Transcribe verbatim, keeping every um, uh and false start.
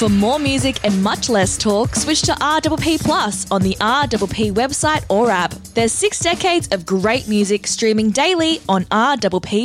For more music and much less talk, switch to R P P Plus on the R P P website or app. There's six decades of great music streaming daily on R P P